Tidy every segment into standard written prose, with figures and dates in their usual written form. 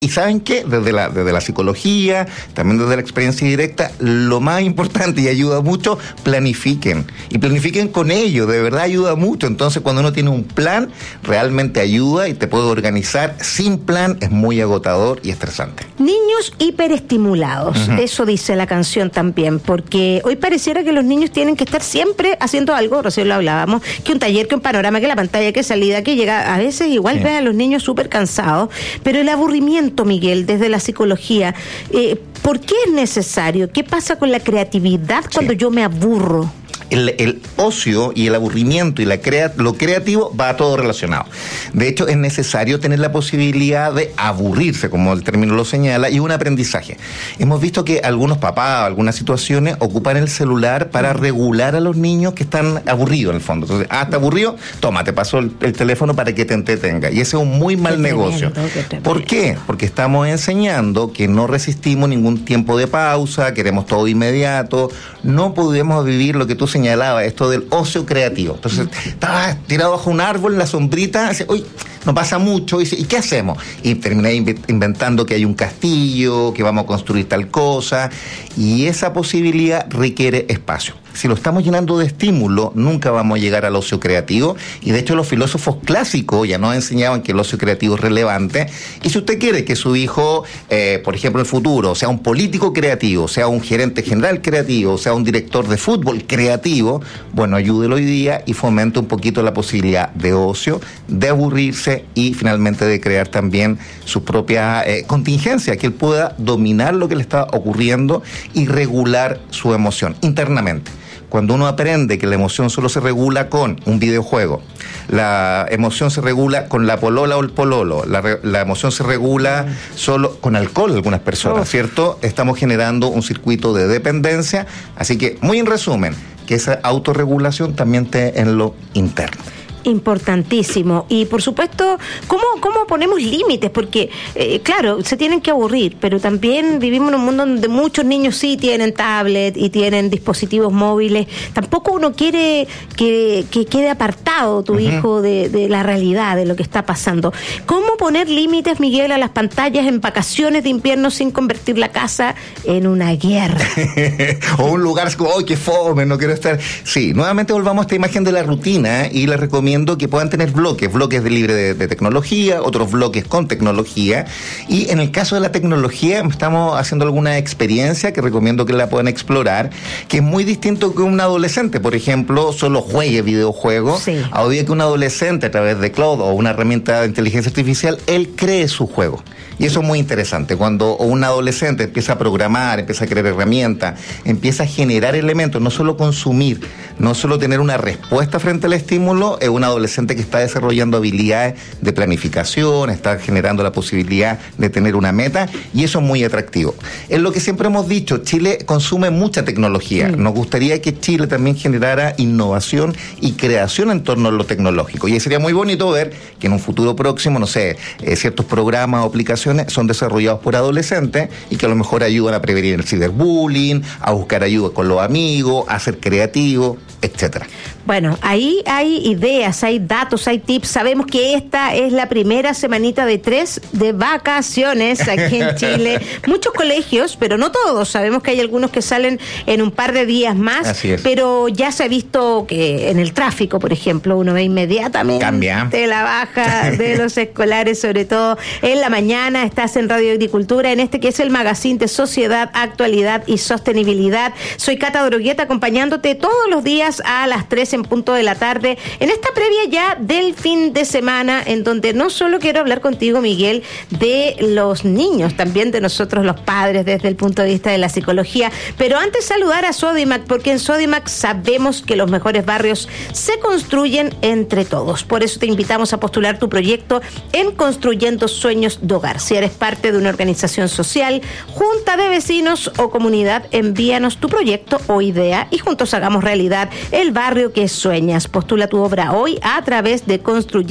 Y ¿saben qué? Desde la psicología, también desde la experiencia directa, lo más importante y ayuda mucho, planifiquen. Y planifiquen con ello, de verdad ayuda mucho. Entonces, cuando uno tiene un plan, realmente ayuda y te puede organizar. Sin plan es muy agotador y estresante. Niños hiperestimulados, eso dice la canción también, porque hoy pareciera que los niños tienen que estar siempre haciendo algo, recién lo hablábamos, que un taller, que un panorama, que la pantalla, que salida, que llega. A veces igual ve a los niños súper cansados, pero el aburrimiento, Miguel, desde la psicología, ¿por qué es necesario? ¿Qué pasa con la creatividad cuando yo me aburro? El ocio y el aburrimiento y lo creativo va todo relacionado. De hecho, es necesario tener la posibilidad de aburrirse, como el término lo señala, y un aprendizaje. Hemos visto que algunos papás, algunas situaciones, ocupan el celular para regular a los niños que están aburridos en el fondo. Entonces, está aburrido, toma, te paso el teléfono para que te entretenga. Y ese es un muy mal negocio. ¿Por qué? Porque estamos enseñando que no resistimos ningún tiempo de pausa, queremos todo inmediato, no podemos vivir lo que tú señalaba, esto del ocio creativo. Entonces, estaba tirado bajo un árbol en la sombrita, dice, uy, no pasa mucho, y dice, ¿y qué hacemos? Y terminé inventando que hay un castillo, que vamos a construir tal cosa, y esa posibilidad requiere espacio. Si lo estamos llenando de estímulo, nunca vamos a llegar al ocio creativo, y de hecho los filósofos clásicos ya nos enseñaban que el ocio creativo es relevante, y si usted quiere que su hijo, por ejemplo, en el futuro, sea un político creativo, sea un gerente general creativo, sea un director de fútbol creativo, bueno, ayúdelo hoy día y fomente un poquito la posibilidad de ocio, de aburrirse y finalmente de crear también su propia contingencia, que él pueda dominar lo que le está ocurriendo y regular su emoción internamente. Cuando uno aprende que la emoción solo se regula con un videojuego, la emoción se regula con la polola o el pololo, la emoción se regula solo con alcohol algunas personas, ¿cierto? Estamos generando un circuito de dependencia, así que, muy en resumen, que esa autorregulación también esté en lo interno. Importantísimo. Y por supuesto, ¿cómo ponemos límites? Porque, claro, se tienen que aburrir, pero también vivimos en un mundo donde muchos niños sí tienen tablet y tienen dispositivos móviles. Tampoco uno quiere que quede apartado tu hijo de la realidad, de lo que está pasando. ¿Cómo poner límites, Miguel, a las pantallas en vacaciones de invierno sin convertir la casa en una guerra? O un lugar como, ¡ay, qué fome! No quiero estar. Sí, nuevamente volvamos a esta imagen de la rutina y les recomiendo que puedan tener bloques libre de tecnología, otros bloques con tecnología, y en el caso de la tecnología estamos haciendo alguna experiencia que recomiendo que la puedan explorar, que es muy distinto que un adolescente, por ejemplo, solo juegue videojuegos, a hoy día que un adolescente a través de cloud o una herramienta de inteligencia artificial, él cree su juego. Y eso es muy interesante, cuando un adolescente empieza a programar, empieza a crear herramientas, empieza a generar elementos, no solo consumir, no solo tener una respuesta frente al estímulo, es un adolescente que está desarrollando habilidades de planificación, está generando la posibilidad de tener una meta, y eso es muy atractivo. Es lo que siempre hemos dicho, Chile consume mucha tecnología, nos gustaría que Chile también generara innovación y creación en torno a lo tecnológico, y sería muy bonito ver que en un futuro próximo, no sé, ciertos programas o aplicaciones son desarrollados por adolescentes y que a lo mejor ayudan a prevenir el ciberbullying, a buscar ayuda con los amigos, a ser creativos, etcétera. Bueno, ahí hay ideas, hay datos, hay tips. Sabemos que esta es la primera semanita de 3 de vacaciones aquí en Chile. Muchos colegios, pero no todos. Sabemos que hay algunos que salen en un par de días más. Así es. Pero ya se ha visto que en el tráfico, por ejemplo, uno ve inmediatamente la baja de los escolares, sobre todo en la mañana. Estás en Radio Agricultura, en este que es el magazine de Sociedad, Actualidad y Sostenibilidad. Soy Cata Drogueta, acompañándote todos los días a las 3 en punto de la tarde, en esta previa ya del fin de semana, en donde no solo quiero hablar contigo, Miguel, de los niños, también de nosotros los padres desde el punto de vista de la psicología, pero antes saludar a Sodimac, porque en Sodimac sabemos que los mejores barrios se construyen entre todos. Por eso te invitamos a postular tu proyecto en Construyendo Sueños de Hogar. Si eres parte de una organización social, junta de vecinos o comunidad, envíanos tu proyecto o idea y juntos hagamos realidad el barrio que sueñas. Postula tu obra hoy a través de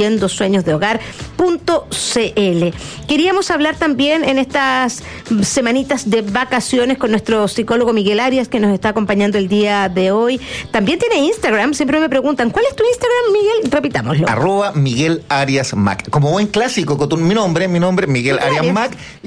construyendosueñosdehogar.cl. Queríamos hablar también en estas semanitas de vacaciones con nuestro psicólogo Miguel Arias, que nos está acompañando el día de hoy. También tiene Instagram, siempre me preguntan, ¿cuál es tu Instagram, Miguel? Repitámoslo. @Miguel Arias Mac. Como buen clásico, con mi nombre, Miguel Arias Mac.